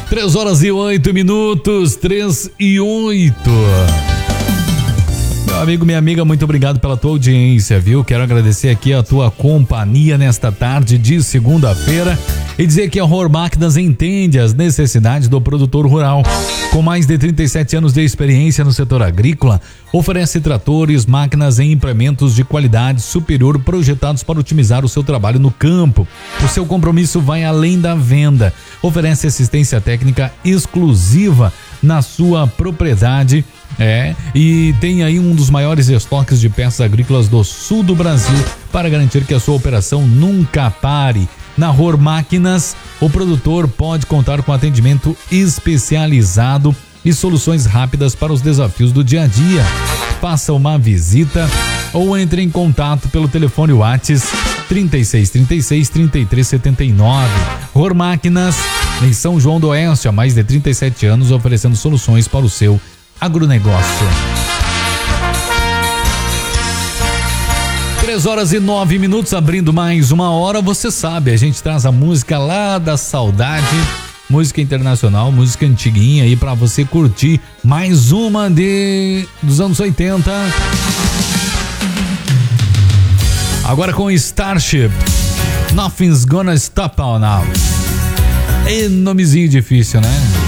3h08, 3h08. Meu amigo, minha amiga, muito obrigado pela tua audiência, viu? Quero agradecer aqui a tua companhia nesta tarde de segunda-feira e dizer que a Horror Máquinas entende as necessidades do produtor rural. Com mais de 37 anos de experiência no setor agrícola, oferece tratores, máquinas e implementos de qualidade superior projetados para otimizar o seu trabalho no campo. O seu compromisso vai além da venda. Oferece assistência técnica exclusiva na sua propriedade. E tem aí um dos maiores estoques de peças agrícolas do sul do Brasil para garantir que a sua operação nunca pare. Na Horror Máquinas, o produtor pode contar com atendimento especializado e soluções rápidas para os desafios do dia a dia. Faça uma visita ou entre em contato pelo telefone WhatsApp 3636-3379. Horror Máquinas, em São João do Oeste, há mais de 37 anos, oferecendo soluções para o seu agronegócio. 3h09, abrindo mais uma hora. Você sabe, a gente traz a música lá da saudade, música internacional, música antiguinha aí pra você curtir. Mais uma dos anos 80. Agora com Starship, Nothing's Gonna Stop Now. É nomezinho difícil, né?